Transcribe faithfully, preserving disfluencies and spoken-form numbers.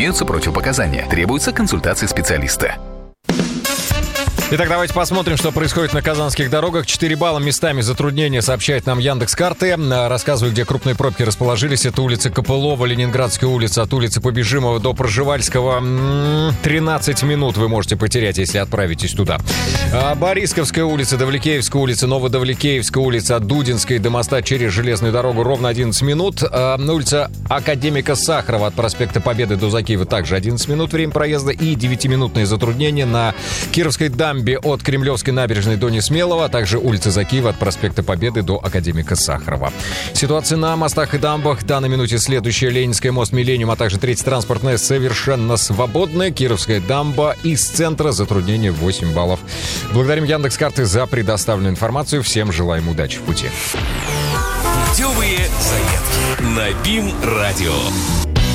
Имеются противопоказания. Требуется консультация специалиста. Итак, давайте посмотрим, что происходит на казанских дорогах. четыре балла местами затруднения, сообщает нам Яндекс.Карты. Рассказываю, где крупные пробки расположились. Это улица Копылова, Ленинградская улица, от улицы Побежимова до Пржевальского. тринадцать минут вы можете потерять, если отправитесь туда. Борисковская улица, Давликеевская улица, Новодавликеевская улица, от Дудинской до моста через железную дорогу ровно одиннадцать минут. Улица Академика Сахарова от проспекта Победы до Закиева также одиннадцать минут время проезда. И девятиминутные затруднения на Кировской дамбе от Кремлевской набережной до Несмелого, а также улица Закиева от проспекта Победы до Академика Сахарова. Ситуация на мостах и дамбах. Да, на минуте следующая. Ленинская, мост Миллениум, а также третья транспортная совершенно свободная. Кировская дамба из центра. Затруднение восемь баллов. Благодарим Яндекс.Карты за предоставленную информацию. Всем желаем удачи в пути. Путевые заметки на БИМ-радио.